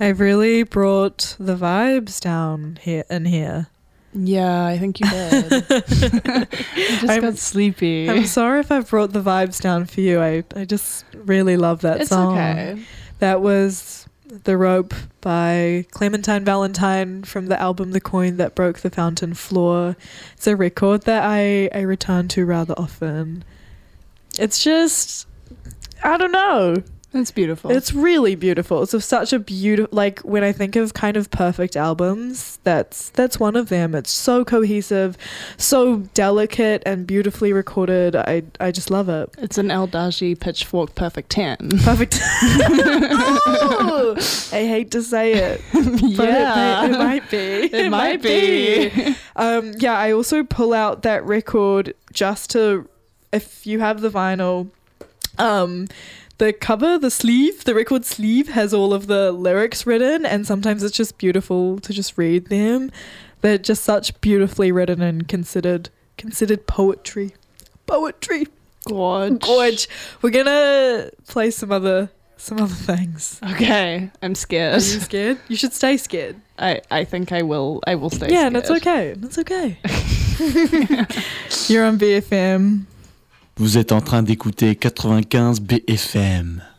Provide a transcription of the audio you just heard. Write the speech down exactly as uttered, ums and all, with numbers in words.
I've really brought the vibes down here in here. Yeah, I think you did. I just I'm, got sleepy. I'm sorry if I've brought the vibes down for you. I, I just really love that it's song. okay. That was The Rope by Clementine Valentine from the album The Coin That Broke the Fountain Floor. It's a record that I, I return to rather often. It's just, I don't know. It's beautiful. It's really beautiful. It's of such a beautiful, like when I think of kind of perfect albums, that's that's one of them. It's so cohesive, so delicate and beautifully recorded. I I just love it. It's an Eldaji Pitchfork Perfect ten. Perfect. Oh, I hate to say it, but Yeah. it, may, it might be. It, it might, might be. be. Um, yeah, I also pull out that record just to, if you have the vinyl, um. the cover, the sleeve, the record sleeve has all of the lyrics written, and sometimes it's just beautiful to just read them. They're just such beautifully written and considered considered poetry. Poetry. Gorge. Gorge. We're gonna play some other some other things. Okay. I'm scared. Are you scared? You should stay scared. I, I think I will I will stay yeah, scared. Yeah, that's okay. That's okay. You're on B F M. Vous êtes en train d'écouter quatre-vingt-quinze B F M.